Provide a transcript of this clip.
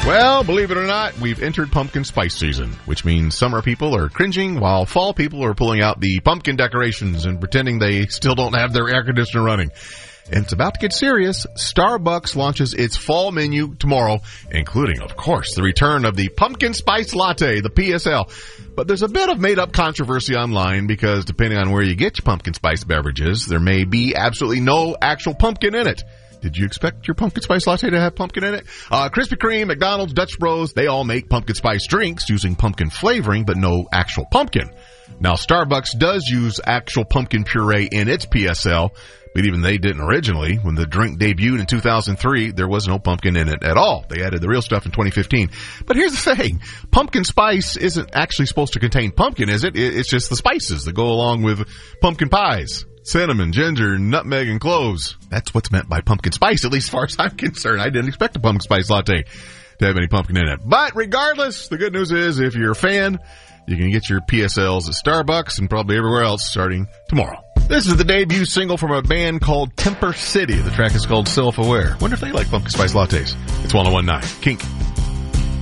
Well, believe it or not, we've entered pumpkin spice season, which means summer people are cringing while fall people are pulling out the pumpkin decorations and pretending they still don't have their air conditioner running. And it's about to get serious. Starbucks launches its fall menu tomorrow, including, of course, the return of the pumpkin spice latte, the PSL. But there's a bit of made-up controversy online because depending on where you get your pumpkin spice beverages, there may be absolutely no actual pumpkin in it. Did you expect your pumpkin spice latte to have pumpkin in it? Krispy Kreme, McDonald's, Dutch Bros, they all make pumpkin spice drinks using pumpkin flavoring, but no actual pumpkin. Now, Starbucks does use actual pumpkin puree in its PSL, but even they didn't originally. When the drink debuted in 2003, there was no pumpkin in it at all. They added the real stuff in 2015. But here's the thing. Pumpkin spice isn't actually supposed to contain pumpkin, is it? It's just the spices that go along with pumpkin pies. Cinnamon, ginger, nutmeg, and cloves. That's what's meant by pumpkin spice, at least as far as I'm concerned. I didn't expect a pumpkin spice latte to have any pumpkin in it. But regardless, the good news is if you're a fan, you can get your PSLs at Starbucks and probably everywhere else starting tomorrow. This is the debut single from a band called Temper City. The track is called Self-Aware. Wonder if they like pumpkin spice lattes. It's 101.9 Kink.